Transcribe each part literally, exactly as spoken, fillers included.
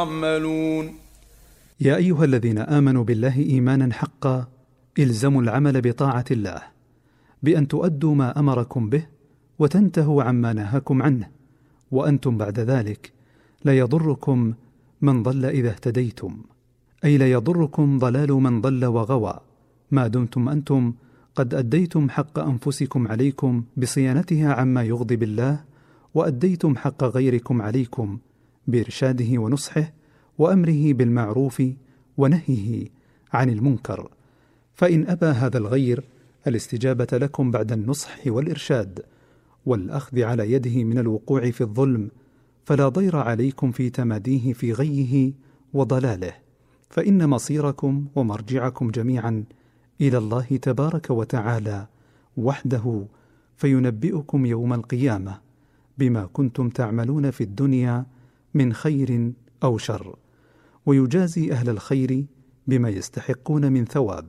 يعملون. يا أيها الذين آمنوا بالله إيمانا حقا إلزموا العمل بطاعة الله بأن تؤدوا ما أمركم به وتنتهوا عما نهاكم عنه، وأنتم بعد ذلك لا يضركم من ضل إذا اهتديتم، أي لا يضركم ضلال من ضل وغوى ما دمتم أنتم قد أديتم حق أنفسكم عليكم بصيانتها عما يغضب الله، وأديتم حق غيركم عليكم بإرشاده ونصحه وأمره بالمعروف ونهيه عن المنكر. فإن أبى هذا الغير الاستجابة لكم بعد النصح والإرشاد والأخذ على يده من الوقوع في الظلم، فلا ضير عليكم في تماديه في غيه وضلاله، فإن مصيركم ومرجعكم جميعا إلى الله تبارك وتعالى وحده، فينبئكم يوم القيامة بما كنتم تعملون في الدنيا من خير أو شر، ويجازي أهل الخير بما يستحقون من ثواب،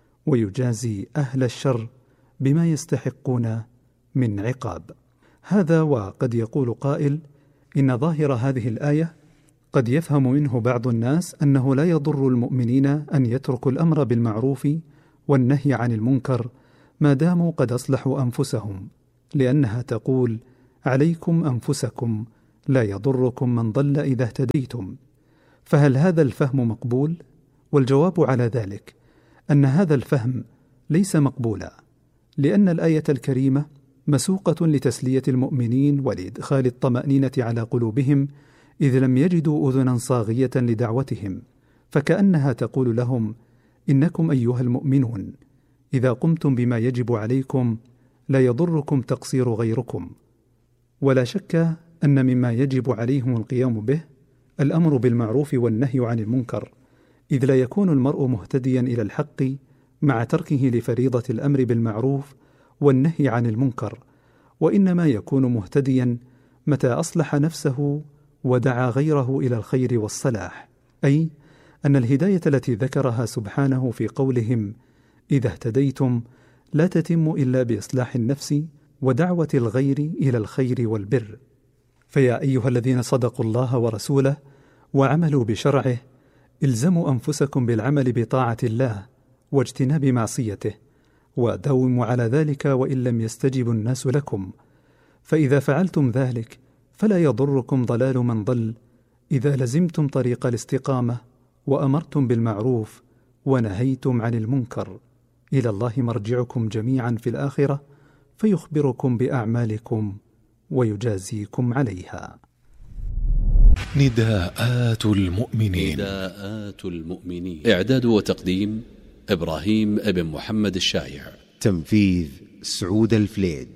ويجازي أهل الشر بما يستحقون من عقاب. هذا وقد يقول قائل إن ظاهر هذه الآية قد يفهم منه بعض الناس أنه لا يضر المؤمنين أن يتركوا الأمر بالمعروف والنهي عن المنكر ما داموا قد أصلحوا أنفسهم، لأنها تقول عليكم أنفسكم لا يضركم من ضل إذا اهتديتم. فهل هذا الفهم مقبول؟ والجواب على ذلك أن هذا الفهم ليس مقبولا، لأن الآية الكريمة مسوقة لتسلية المؤمنين ولإدخال الطمأنينة على قلوبهم إذ لم يجدوا أذنا صاغية لدعوتهم، فكأنها تقول لهم إنكم أيها المؤمنون إذا قمتم بما يجب عليكم لا يضركم تقصير غيركم. ولا شك أن مما يجب عليهم القيام به الأمر بالمعروف والنهي عن المنكر، إذ لا يكون المرء مهتديا إلى الحق مع تركه لفريضة الأمر بالمعروف والنهي عن المنكر، وإنما يكون مهتديا متى أصلح نفسه ودعا غيره إلى الخير والصلاح، أي أن الهداية التي ذكرها سبحانه في قولهم إذا اهتديتم لا تتم إلا بإصلاح النفس ودعوة الغير إلى الخير والبر. فيا أيها الذين صدقوا الله ورسوله وعملوا بشرعه الزموا أنفسكم بالعمل بطاعة الله واجتناب معصيته، وداوموا على ذلك وإن لم يستجب الناس لكم، فإذا فعلتم ذلك فلا يضركم ضلال من ضل إذا لزمتم طريق الاستقامة وأمرتم بالمعروف ونهيتم عن المنكر. إلى الله مرجعكم جميعا في الآخرة فيخبركم بأعمالكم ويجازيكم عليها. نداءات المؤمنين. نداءات المؤمنين. إعداد وتقديم إبراهيم ابن محمد الشايع. تنفيذ سعود الفليج.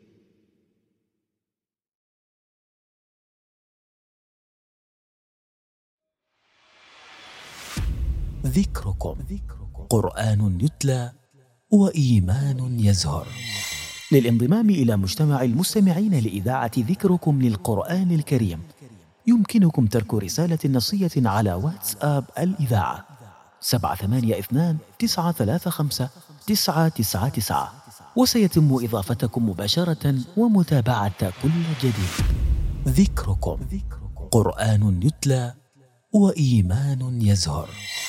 ذكركم قرآن يتلى وإيمان يزهر. للانضمام إلى مجتمع المستمعين لإذاعة ذكركم للقرآن الكريم يمكنكم ترك رسالة نصية على واتساب الإذاعة سبعة ثمانية اثنان تسعة ثلاثة خمسة تسعة تسعة تسعة، وسيتم إضافتكم مباشرة ومتابعة كل جديد. ذكركم قرآن يتلى وإيمان يزهر.